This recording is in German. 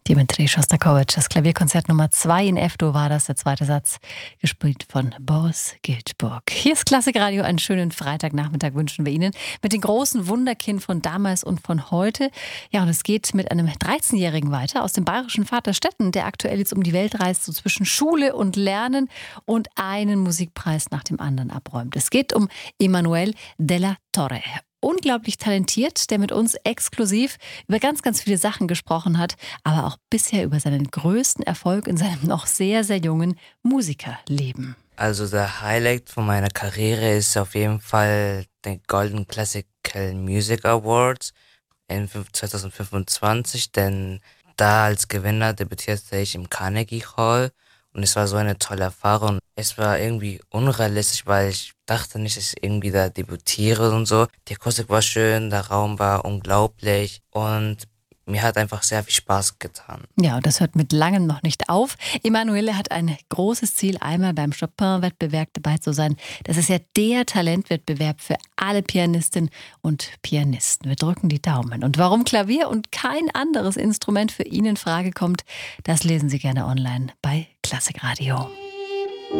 Dimitri Schostakowitsch, das Klavierkonzert Nummer 2 in F-Dur war das, der zweite Satz, gespielt von Boris Giltburg. Hier ist Klassikradio, einen schönen Freitagnachmittag wünschen wir Ihnen mit den großen Wunderkind von damals und von heute. Ja, und es geht mit einem 13-Jährigen weiter aus dem bayerischen Vaterstetten, der aktuell jetzt um die Welt reist, so zwischen Schule und Lernen und einen Musikpreis nach dem anderen abräumt. Es geht um Emanuel de la Torre. Unglaublich talentiert, der mit uns exklusiv über ganz, ganz viele Sachen gesprochen hat, aber auch bisher über seinen größten Erfolg in seinem noch sehr, sehr jungen Musikerleben. Also der Highlight von meiner Karriere ist auf jeden Fall der Golden Classical Music Awards in 2025, denn da als Gewinner debütierte ich im Carnegie Hall und es war so eine tolle Erfahrung. Es war irgendwie unrealistisch, weil ich dachte nicht, dass ich irgendwie da debütiere und so. Die Akustik war schön, der Raum war unglaublich und mir hat einfach sehr viel Spaß getan. Ja, und das hört mit langem noch nicht auf. Emanuele hat ein großes Ziel, einmal beim Chopin-Wettbewerb dabei zu sein. Das ist ja der Talentwettbewerb für alle Pianistinnen und Pianisten. Wir drücken die Daumen. Und warum Klavier und kein anderes Instrument für ihn in Frage kommt, das lesen Sie gerne online bei Klassikradio.